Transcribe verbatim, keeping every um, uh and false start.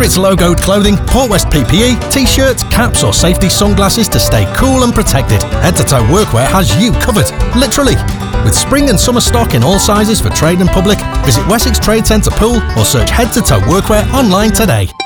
It's logoed clothing, Port West P P E, t-shirts, caps or safety sunglasses to stay cool and protected. Head to Toe Workwear has you covered, literally. With spring and summer stock in all sizes for trade and public, visit Wessex Trade Centre Pool or search Head to Toe Workwear online today.